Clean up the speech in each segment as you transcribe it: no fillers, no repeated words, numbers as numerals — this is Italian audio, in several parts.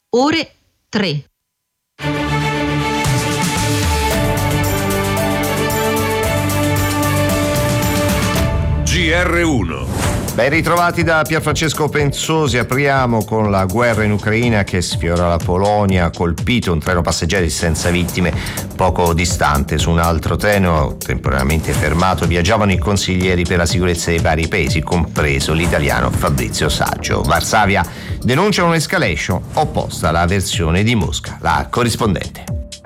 ore 3. GR1. Ben ritrovati da Pierfrancesco Penzosi. Apriamo con la guerra in Ucraina che sfiora la Polonia. Ha colpito un treno passeggeri senza vittime poco distante. Su un altro treno temporaneamente fermato viaggiavano i consiglieri per la sicurezza dei vari paesi, compreso l'italiano Fabrizio Saggio. Varsavia denuncia un'escalation opposta alla versione di Mosca. La corrispondente.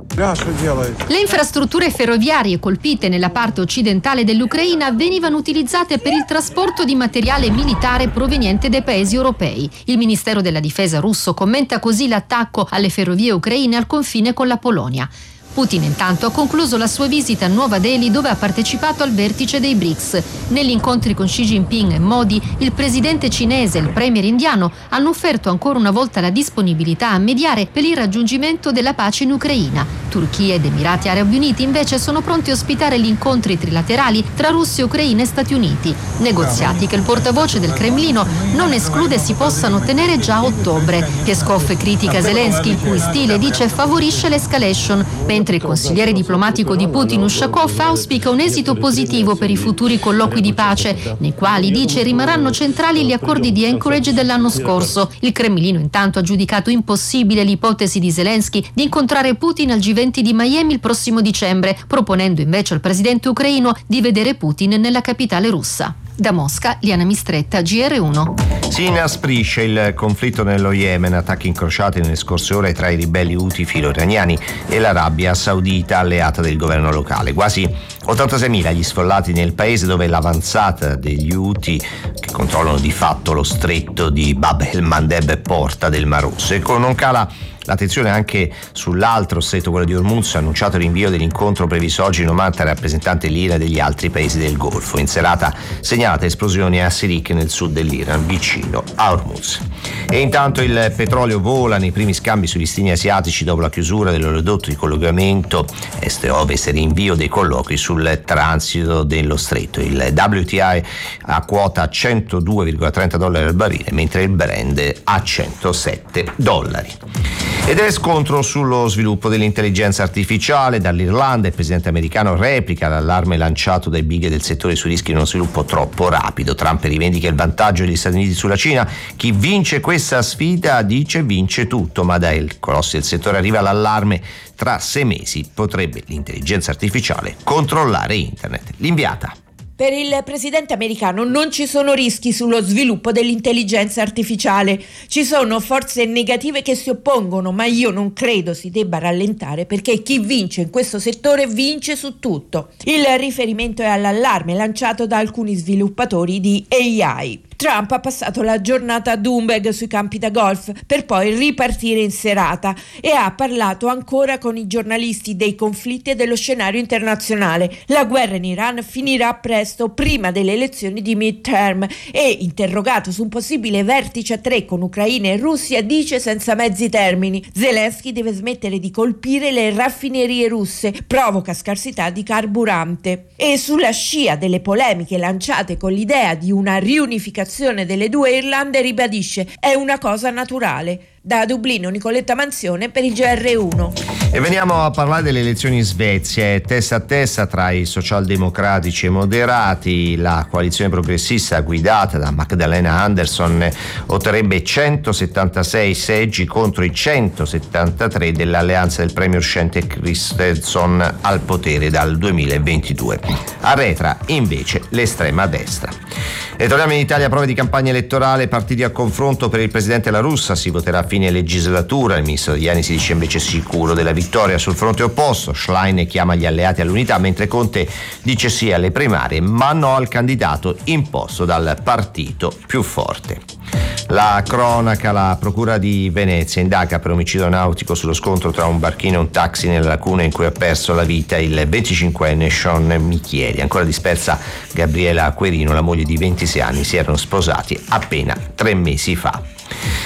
Le infrastrutture ferroviarie colpite nella parte occidentale dell'Ucraina venivano utilizzate per il trasporto di materiale militare proveniente dai paesi europei. Il Ministero della Difesa russo commenta così l'attacco alle ferrovie ucraine al confine con la Polonia. Putin intanto ha concluso la sua visita a Nuova Delhi, dove ha partecipato al vertice dei BRICS. Negli incontri con Xi Jinping e Modi, il presidente cinese e il premier indiano hanno offerto ancora una volta la disponibilità a mediare per il raggiungimento della pace in Ucraina. Turchia ed Emirati Arabi Uniti invece sono pronti a ospitare gli incontri trilaterali tra Russia, Ucraina e Stati Uniti. Negoziati che il portavoce del Cremlino non esclude si possano ottenere già a ottobre. Peskov critica Zelensky, il cui stile dice favorisce l'escalation, mentre il consigliere diplomatico di Putin, Ushakov, auspica un esito positivo per i futuri colloqui di pace, nei quali, dice, rimarranno centrali gli accordi di Anchorage dell'anno scorso. Il Cremlino intanto ha giudicato impossibile l'ipotesi di Zelensky di incontrare Putin al G20 di Miami il prossimo dicembre, proponendo invece al presidente ucraino di vedere Putin nella capitale russa. Da Mosca, Liana Mistretta, GR1. Si inasprisce il conflitto nello Yemen, attacchi incrociati nelle scorse ore tra i ribelli Houthi filo-iraniani e l'Arabia Saudita alleata del governo locale. Quasi 86.000 gli sfollati nel paese, dove l'avanzata degli Houthi, che controllano di fatto lo stretto di Bab el-Mandeb, porta del Mar Rosso. E non cala l'attenzione anche sull'altro stretto, quello di Hormuz. Ha annunciato il rinvio dell'incontro previsto oggi in Oman tra rappresentanti dell'Iran e degli altri paesi del Golfo. In serata segnalate esplosioni a Sirik, nel sud dell'Iran, vicino a Hormuz. E intanto il petrolio vola nei primi scambi sugli stini asiatici dopo la chiusura dell'oleodotto di collegamento est-ovest e rinvio dei colloqui sul transito dello stretto. Il WTI a quota $102,30 al barile, mentre il Brent a $107. Ed è scontro sullo sviluppo dell'intelligenza artificiale. Dall'Irlanda il presidente americano replica l'allarme lanciato dai big del settore sui rischi di uno sviluppo troppo rapido. Trump rivendica il vantaggio degli Stati Uniti sulla Cina. Chi vince questa sfida, dice, vince tutto, ma dai colossi del settore arriva l'allarme: tra 6 mesi potrebbe l'intelligenza artificiale controllare internet. L'inviata. Per il presidente americano non ci sono rischi sullo sviluppo dell'intelligenza artificiale. Ci sono forze negative che si oppongono, ma io non credo si debba rallentare, perché chi vince in questo settore vince su tutto. Il riferimento è all'allarme lanciato da alcuni sviluppatori di AI. Trump ha passato la giornata a Doonbeg sui campi da golf per poi ripartire in serata e ha parlato ancora con i giornalisti dei conflitti e dello scenario internazionale. La guerra in Iran finirà presto, prima delle elezioni di midterm, e, interrogato su un possibile vertice a 3 con Ucraina e Russia, dice senza mezzi termini: Zelensky deve smettere di colpire le raffinerie russe, provoca scarsità di carburante. E sulla scia delle polemiche lanciate con l'idea di una riunificazione delle due Irlande, ribadisce: è una cosa naturale. Da Dublino, Nicoletta Manzione per il GR1. E veniamo a parlare delle elezioni in Svezia. È testa a testa tra i socialdemocratici e moderati. La coalizione progressista guidata da Magdalena Andersson otterrebbe 176 seggi contro i 173 dell'alleanza del premier uscente Kristersson, al potere dal 2022. Arretra invece l'estrema destra. E torniamo in Italia. Prove di campagna elettorale, partiti a confronto. Per il presidente La Russa si voterà a fine legislatura. Il ministro Tajani si dice invece sicuro della vittoria. Sul fronte opposto, Schlein chiama gli alleati all'unità, mentre Conte dice sì alle primarie ma no al candidato imposto dal partito più forte. La cronaca: la procura di Venezia indaga per omicidio nautico sullo scontro tra un barchino e un taxi nella laguna in cui ha perso la vita il 25enne Sean Michieri. Ancora dispersa Gabriela Querino, la moglie di 26 anni, si erano sposati appena 3 mesi fa.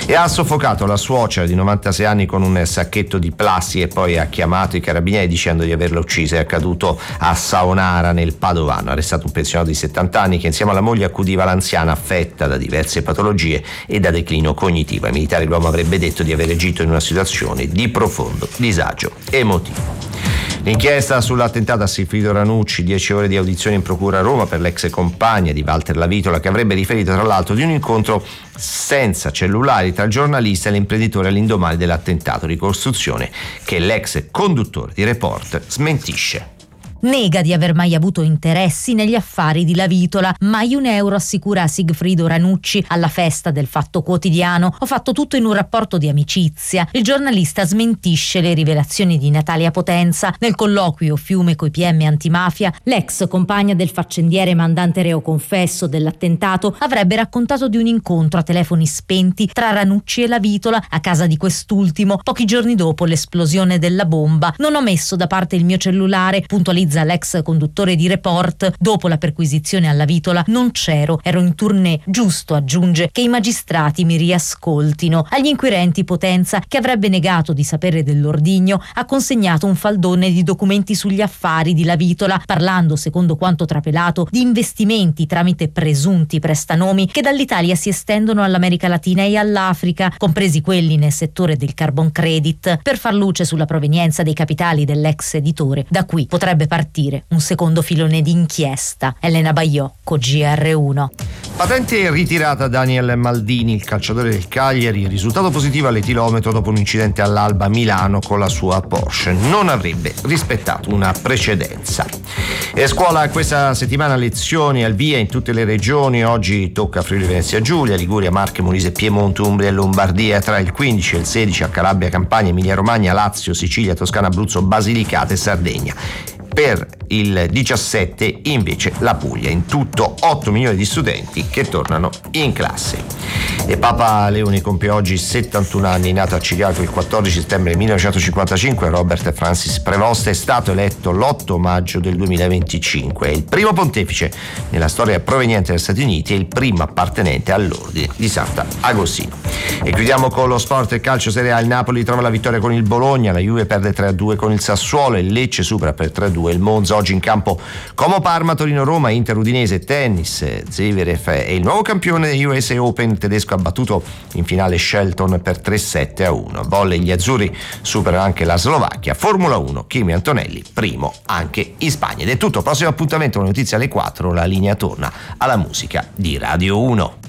E ha soffocato la suocera di 96 anni con un sacchetto di plastica e poi ha chiamato i carabinieri dicendo di averla uccisa. È accaduto a Saonara nel Padovano. Arrestato un pensionato di 70 anni che insieme alla moglie accudiva l'anziana affetta da diverse patologie e da declino cognitivo. Ai militari l'uomo avrebbe detto di aver agito in una situazione di profondo disagio emotivo. L'inchiesta sull'attentato a Silfrido Ranucci, 10 ore di audizione in procura a Roma per l'ex compagna di Walter Lavitola, che avrebbe riferito tra l'altro di un incontro senza cellulari tra il giornalista e l'imprenditore all'indomani dell'attentato, ricostruzione che l'ex conduttore di Report smentisce. Nega di aver mai avuto interessi negli affari di Lavitola. Mai un euro, assicura a Sigfrido Ranucci alla festa del Fatto Quotidiano. Ho fatto tutto in un rapporto di amicizia. Il giornalista smentisce le rivelazioni di Natalia Potenza. Nel colloquio Fiume coi PM antimafia, l'ex compagna del faccendiere mandante reo confesso dell'attentato avrebbe raccontato di un incontro a telefoni spenti tra Ranucci e Lavitola a casa di quest'ultimo pochi giorni dopo l'esplosione della bomba. Non ho messo da parte il mio cellulare, puntualizza l'ex conduttore di Report. Dopo la perquisizione alla Lavitola non c'ero, ero in tournée. Giusto, aggiunge, che i magistrati mi riascoltino. Agli inquirenti Potenza, che avrebbe negato di sapere dell'ordigno, ha consegnato un faldone di documenti sugli affari di Lavitola, parlando, secondo quanto trapelato, di investimenti tramite presunti prestanomi che dall'Italia si estendono all'America Latina e all'Africa, compresi quelli nel settore del carbon credit, per far luce sulla provenienza dei capitali dell'ex editore. Da qui potrebbe partire un secondo filone di inchiesta. Elena Baiocco, GR1. Patente ritirata Daniel Maldini, il calciatore del Cagliari. Il risultato positivo all'etilometro dopo un incidente all'Alba a Milano con la sua Porsche. Non avrebbe rispettato una precedenza. E scuola questa settimana lezioni al via in tutte le regioni. Oggi tocca Friuli Venezia Giulia, Liguria, Marche, Molise, Piemonte, Umbria e Lombardia. Tra il 15 e il 16 a Calabria, Campania, Emilia Romagna, Lazio, Sicilia, Toscana, Abruzzo, Basilicata e Sardegna. Per il 17 invece la Puglia. In tutto 8 milioni di studenti che tornano in classe. E Papa Leone compie oggi 71 anni. Nato a Chicago il 14 settembre 1955, Robert Francis Prevost è stato eletto l'8 maggio del 2025. È il primo pontefice nella storia proveniente dagli Stati Uniti e il primo appartenente all'ordine di Sant'Agostino. E chiudiamo con lo sport e calcio Serie A. Il Napoli trova la vittoria con il Bologna, la Juve perde 3-2 con il Sassuolo e il Lecce supera per 3-2 il Monza. Oggi in campo Como, Parma, Torino, Roma, Inter, Udinese, tennis. Zverev è il nuovo campione degli USA Open. Il tedesco ha battuto in finale Shelton per 3-7-1. Volley, gli azzurri superano anche la Slovacchia. Formula 1, Kimi Antonelli primo anche in Spagna. Ed è tutto, prossimo appuntamento con le notizie alle 4. La linea torna alla musica di Radio 1.